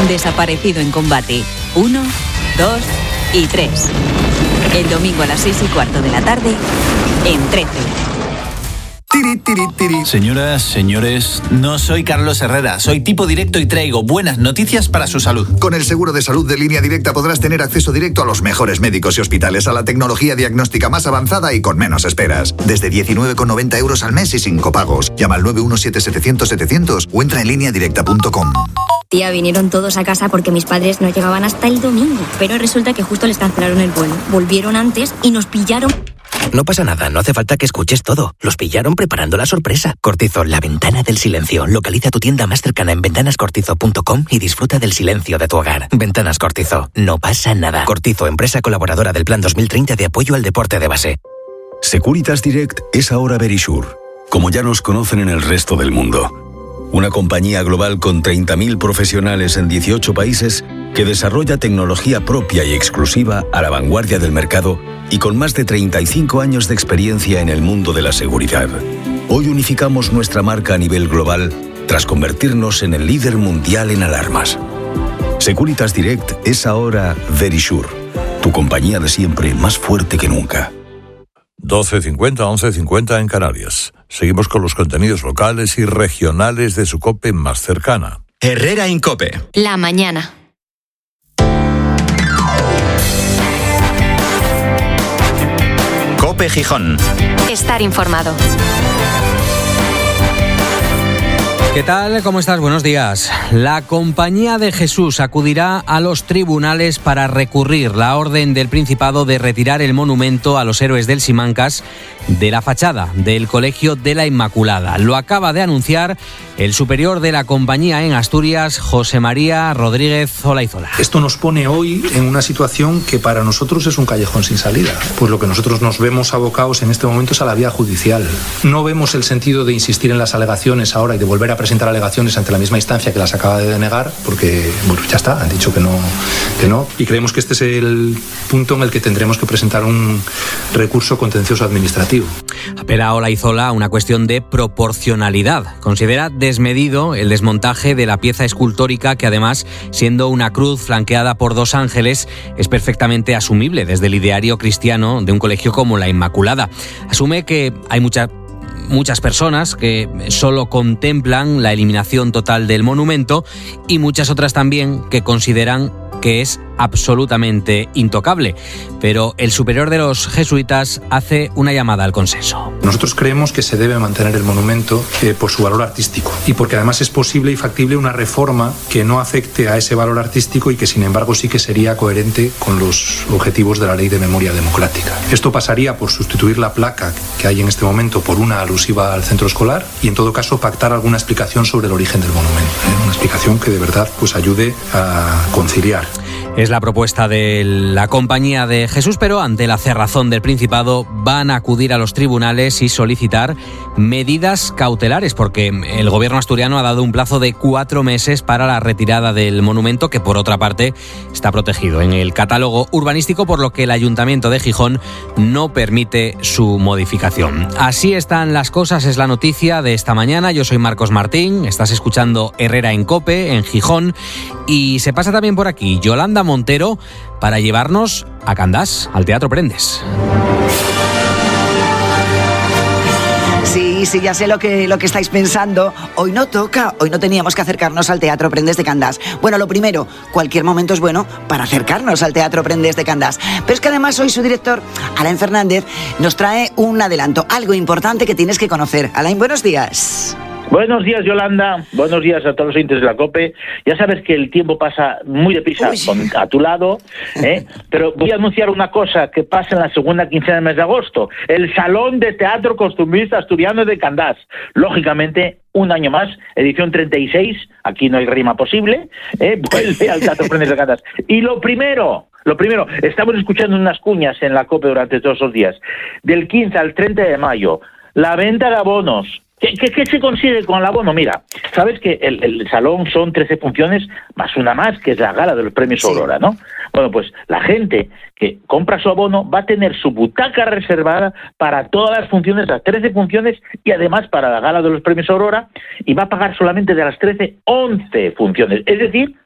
Desaparecido en combate. 1, 2 y 3. El domingo a las 6:15 de la tarde, en 13. Tiri, tiri, tiri. Señoras, señores, no soy Carlos Herrera, soy tipo directo y traigo buenas noticias para su salud. Con el seguro de salud de Línea Directa podrás tener acceso directo a los mejores médicos y hospitales, a la tecnología diagnóstica más avanzada y con menos esperas. Desde 19,90 euros al mes y sin copagos. Llama al 917-700-700 o entra en lineadirecta.com. Tía, vinieron todos a casa porque mis padres no llegaban hasta el domingo. Pero resulta que justo les cancelaron el vuelo. Volvieron antes y nos pillaron. No pasa nada, no hace falta que escuches todo. Los pillaron preparando la sorpresa. Cortizo, la ventana del silencio. Localiza tu tienda más cercana en ventanascortizo.com y disfruta del silencio de tu hogar. Ventanas Cortizo, no pasa nada. Cortizo, empresa colaboradora del Plan 2030 de apoyo al deporte de base. Securitas Direct es ahora Verisure, como ya nos conocen en el resto del mundo. Una compañía global con 30.000 profesionales en 18 países que desarrolla tecnología propia y exclusiva a la vanguardia del mercado y con más de 35 años de experiencia en el mundo de la seguridad. Hoy unificamos nuestra marca a nivel global tras convertirnos en el líder mundial en alarmas. Securitas Direct es ahora Verisure, tu compañía de siempre más fuerte que nunca. 12:50, 11:50 en Canarias. Seguimos con los contenidos locales y regionales de su COPE más cercana. Herrera en COPE. La mañana. COPE Gijón. Estar informado. ¿Qué tal? ¿Cómo estás? Buenos días. La Compañía de Jesús acudirá a los tribunales para recurrir la orden del Principado de retirar el monumento a los héroes del Simancas de la fachada del Colegio de la Inmaculada. Lo acaba de anunciar el superior de la compañía en Asturias, José María Rodríguez Olaizola. Esto nos pone hoy en una situación que para nosotros es un callejón sin salida. Pues lo que nosotros nos vemos abocados en este momento es a la vía judicial. No vemos el sentido de insistir en las alegaciones ahora y de volver a presentar alegaciones ante la misma instancia que las acaba de denegar, porque bueno, ya está, han dicho que no, y creemos que este es el punto en el que tendremos que presentar un recurso contencioso administrativo. Apela Olaizola a una cuestión de proporcionalidad. Considera desmedido el desmontaje de la pieza escultórica que, además, siendo una cruz flanqueada por dos ángeles, es perfectamente asumible desde el ideario cristiano de un colegio como la Inmaculada. Asume que hay muchas personas que solo contemplan la eliminación total del monumento y muchas otras también que consideran que es absolutamente intocable. Pero el superior de los jesuitas hace una llamada al consenso. Nosotros creemos que se debe mantener el monumento por su valor artístico y porque además es posible y factible una reforma que no afecte a ese valor artístico y que sin embargo sí que sería coherente con los objetivos de la Ley de Memoria Democrática. Esto pasaría por sustituir la placa que hay en este momento por una alusiva al centro escolar y en todo caso pactar alguna explicación sobre el origen del monumento. Una explicación que de verdad pues ayude a conciliar. Es la propuesta de la Compañía de Jesús, pero ante la cerrazón del Principado van a acudir a los tribunales y solicitar medidas cautelares, porque el gobierno asturiano ha dado un plazo de 4 meses para la retirada del monumento, que por otra parte está protegido en el catálogo urbanístico, por lo que el Ayuntamiento de Gijón no permite su modificación. Así están las cosas, es la noticia de esta mañana. Yo soy Marcos Martín, estás escuchando Herrera en COPE, en Gijón, y se pasa también por aquí Yolanda Montero para llevarnos a Candás, al Teatro Prendes. Sí, ya sé lo que estáis pensando. Hoy no toca, hoy no teníamos que acercarnos al Teatro Prendes de Candás. Bueno, lo primero, cualquier momento es bueno para acercarnos al Teatro Prendes de Candás. Pero es que además hoy su director, Alain Fernández, nos trae un adelanto, algo importante que tienes que conocer. Alain, buenos días. Buenos días, Yolanda. Buenos días a todos los oyentes de la COPE. Ya sabes que el tiempo pasa muy deprisa a tu lado, pero voy a anunciar una cosa que pasa en la segunda quincena del mes de agosto. El Salón de Teatro Costumbrista Asturiano de Candás. Lógicamente, un año más, edición 36, aquí no hay rima posible, vuelve al Teatro Prendes de Candás. Y lo primero, estamos escuchando unas cuñas en la COPE durante todos esos días. Del 15 al 30 de mayo, la venta de abonos. ¿Qué se consigue con el abono? Mira, sabes que el salón son 13 funciones más una más, que es la gala de los premios Aurora, ¿no? Bueno, pues la gente que compra su abono va a tener su butaca reservada para todas las funciones, las 13 funciones, y además para la gala de los premios Aurora, y va a pagar solamente de las 13, 11 funciones. Es decir,